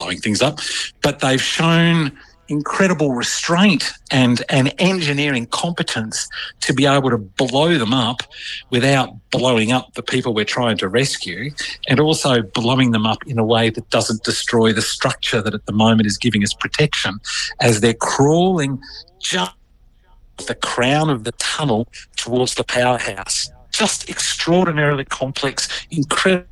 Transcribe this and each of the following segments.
blowing things up, but they've shown incredible restraint and engineering competence to be able to blow them up without blowing up the people we're trying to rescue, and also blowing them up in a way that doesn't destroy the structure that at the moment is giving us protection as they're crawling just the crown of the tunnel towards the powerhouse. Just extraordinarily complex, incredible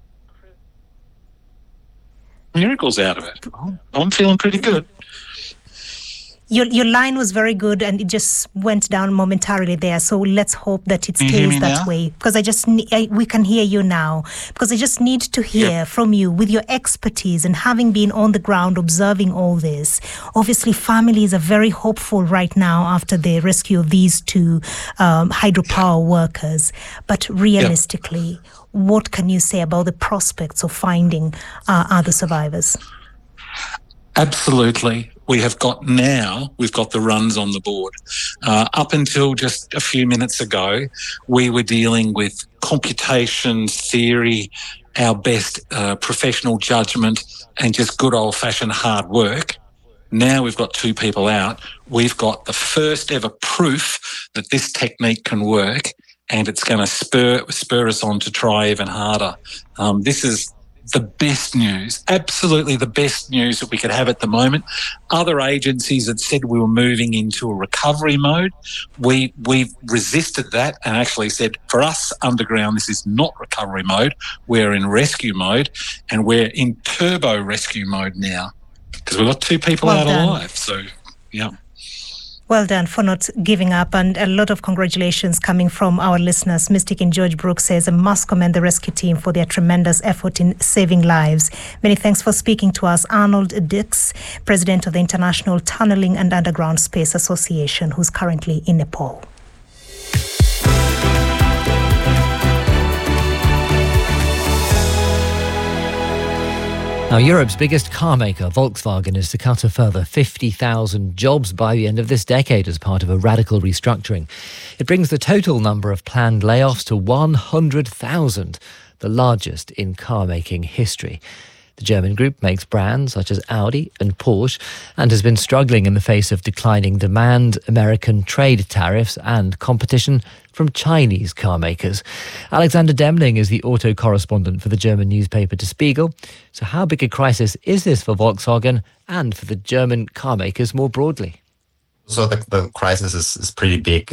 miracles out of it. I'm feeling pretty good. Your line was very good and it just went down momentarily there. So let's hope that it stays that way. Because we can hear you now. Because I just need to hear from you with your expertise and having been on the ground observing all this. Obviously, families are very hopeful right now after the rescue of these two hydropower workers. But realistically, what can you say about the prospects of finding other survivors? Absolutely. We've got the runs on the board. Up until just a few minutes ago, we were dealing with computation, theory, our best professional judgment, and just good old-fashioned hard work. Now we've got 2 people out. We've got the first ever proof that this technique can work, and it's going to spur us on to try even harder. This is the best news, absolutely the best news that we could have at the moment. Other agencies had said we were moving into a recovery mode. We've resisted that and actually said, for us, underground, this is not recovery mode. We're in rescue mode, and we're in turbo rescue mode now because we've got 2 people out alive. So, yeah. Well done for not giving up, and a lot of congratulations coming from our listeners. Mystic in George Brook says, I must commend the rescue team for their tremendous effort in saving lives. Many thanks for speaking to us. Arnold Dix, President of the International Tunneling and Underground Space Association, who's currently in Nepal. Now, Europe's biggest car maker, Volkswagen, is to cut a further 50,000 jobs by the end of this decade as part of a radical restructuring. It brings the total number of planned layoffs to 100,000, the largest in car-making history. The German group makes brands such as Audi and Porsche and has been struggling in the face of declining demand, American trade tariffs and competition from Chinese car makers. Alexander Demling is the auto correspondent for the German newspaper Der Spiegel. So how big a crisis is this for Volkswagen and for the German car makers more broadly? So the crisis is pretty big.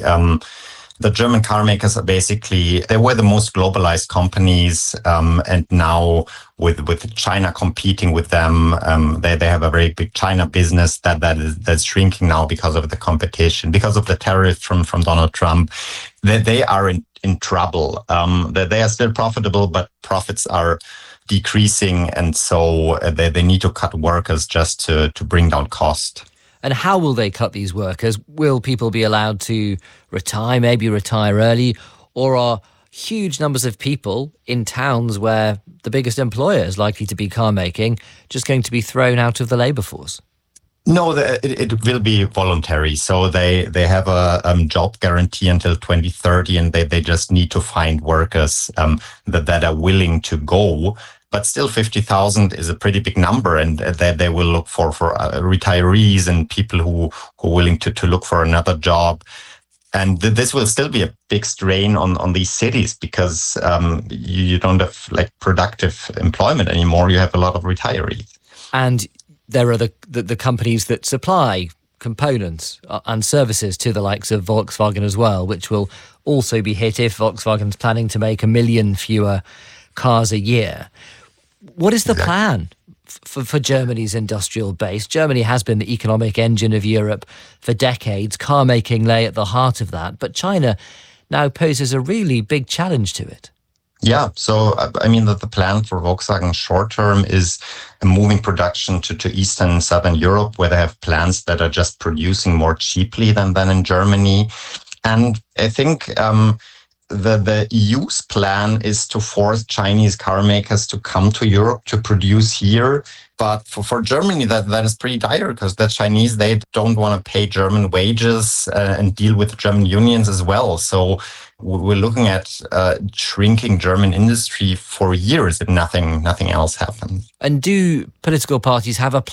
The German car makers are they were the most globalized companies, and now with China competing with them, they have a very big China business that's shrinking now because of the competition, because of the tariff from Donald Trump. They are in trouble. They are still profitable, but profits are decreasing, and so they need to cut workers just to bring down cost. And how will they cut these workers? Will people be allowed to maybe retire early? Or are huge numbers of people in towns where the biggest employer is likely to be car making just going to be thrown out of the labour force? No, it will be voluntary. So they have a job guarantee until 2030, and they just need to find workers that are willing to go. But still, 50,000 is a pretty big number, and they will look for retirees and people who are willing to look for another job. And this will still be a big strain on these cities because you don't have productive employment anymore. You have a lot of retirees. And there are the companies that supply components and services to the likes of Volkswagen as well, which will also be hit if Volkswagen's planning to make 1 million fewer cars a year. What is the plan for Germany's industrial base? Germany has been the economic engine of Europe for decades. Car making lay at the heart of that. But China now poses a really big challenge to it. Yeah, so I mean the plan for Volkswagen short term is moving production to Eastern and Southern Europe, where they have plants that are just producing more cheaply than in Germany. And I think the EU's plan is to force Chinese car makers to come to Europe to produce here. But for Germany, that is pretty dire because the Chinese, they don't want to pay German wages and deal with German unions as well. So we're looking at shrinking German industry for years if nothing else happens. And do political parties have a